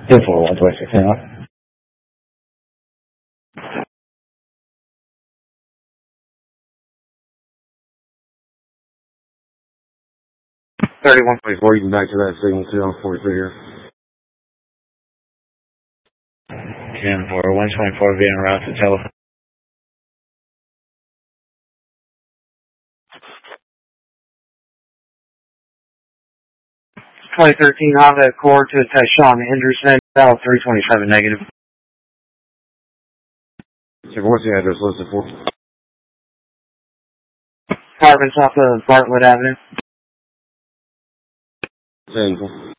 10-4, 126, hang on. $31.44, you can back to that signal 2 on 43 here. 10-4, 124 being routed to telephone. 2013 Honda Accord to Tyshawn Henderson, South 327 negative. So what's the address listed for? Apartments off of Bartlett Avenue. 10-4.